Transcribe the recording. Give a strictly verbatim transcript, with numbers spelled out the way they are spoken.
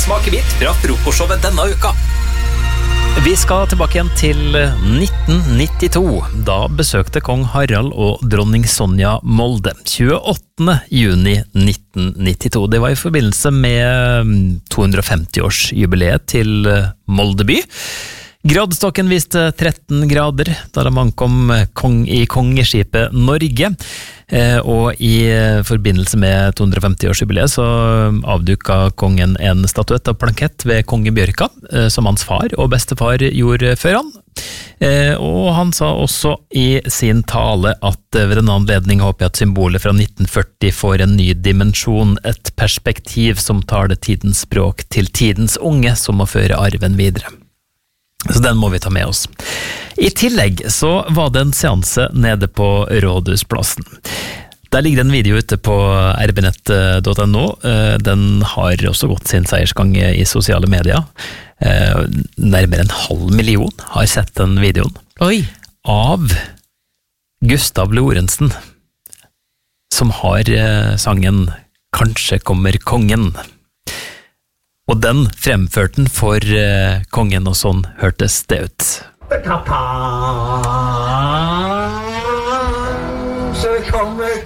Smak vidt fra frokostshowet denne uka. Vi skal tilbake igjen til nitten nittito. Da besøkte kong Harald og dronning Sonja Molde. tjueåttende juni nitten nittito. Det var i forbindelse med to hundre og femti-årsjubileet til Molde by. Gradestokken viste tretten grader da de ankom kong i kongeskipet Norge. Eh, og i forbindelse med to hundre og femti-årsjubileet så avduka kongen en statuett av plankett ved kongebjørka, eh, som hans far og bestefar gjorde før han. Eh, og han sa også i sin tale at ved denne anledning håper jeg at symbolet fra nitten førti får en ny dimensjon, et perspektiv som tar det tidens språk til tidens unge, som må føre arven videre. Så den må vi ta med oss. I tillegg så var det en seanse nede på Rådhusplassen. Der ligger en video ute på r b nett punktum no. Den har også gått sin seiersgang i sosiale medier. Nærmere en halv million har sett den videoen. Oi! Av Gustav Lorentzen, som har sangen «Kanskje kommer kongen». Og den fremførte den for uh, kongen, og sånn hørtes det ut. Kanskje kommer